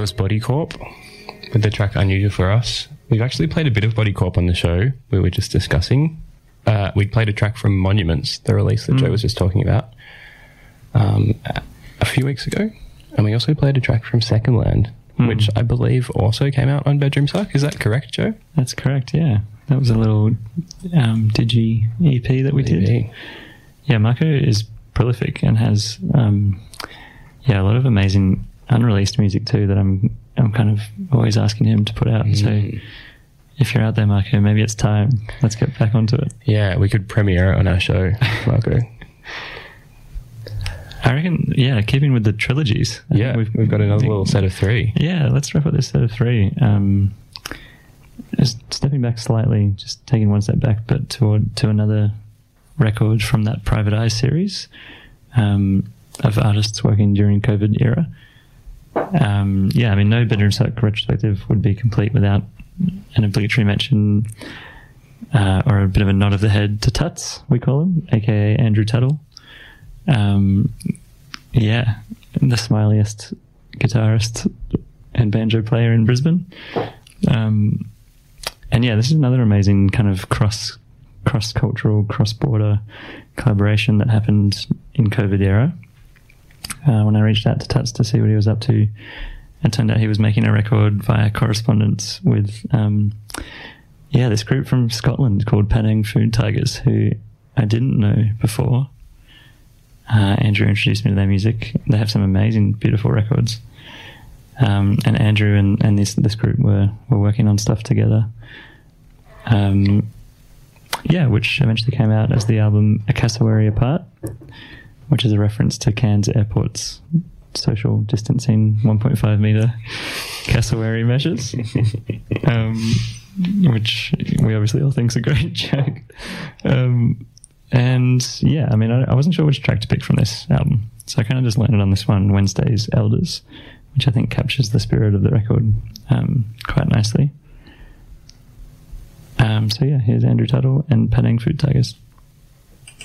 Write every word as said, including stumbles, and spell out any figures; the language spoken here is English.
was Body Corp with the track Unusual for Us. We've actually played a bit of Body Corp on the show. We were just discussing. Uh, we played a track from Monuments, the release that mm. Joe was just talking about, um, a few weeks ago. And we also played a track from Second Land, mm. which I believe also came out on Bedroom Suck. Is that correct, Joe? That's correct, yeah. That was a little um, Digi E P that we did. E P. Yeah, Marco is prolific and has um, yeah a lot of amazing unreleased music too that I'm I'm kind of always asking him to put out. Mm. So if you're out there, Marco, maybe it's time. Let's get back onto it. Yeah, we could premiere it on our show, Marco. I reckon, yeah, keeping with the trilogies. Yeah, we've we've got another think, little set of three. Yeah, let's wrap up this set of three. Um, just stepping back slightly, just taking one step back, but toward to another record from that Private Eye series um, of artists working during COVID era. Um, yeah, I mean, no Bedroom Suck retrospective would be complete without an obligatory mention uh, or a bit of a nod of the head to Tuts, we call him, aka Andrew Tuttle. Um, yeah, the smiliest guitarist and banjo player in Brisbane. Um, and yeah, this is another amazing kind of cross cross-cultural, cross-border collaboration that happened in COVID era. Uh, when I reached out to Tuts to see what he was up to, it turned out he was making a record via correspondence with, um, yeah, this group from Scotland called Penang Food Tigers, who I didn't know before. Uh, Andrew introduced me to their music. They have some amazing, beautiful records. Um, and Andrew and, and this this group were, were working on stuff together. Um, yeah, which eventually came out as the album A Cassowary Apart, which is a reference to Cairns Airport's social distancing one point five metre cassowary measures, um, which we obviously all think is a great joke. Um, and yeah, I mean, I, I wasn't sure which track to pick from this album, so I kind of just landed on this one, Wednesday's Elders, which I think captures the spirit of the record um, quite nicely. Um, so yeah, here's Andrew Tuttle and Penang Food Tigers.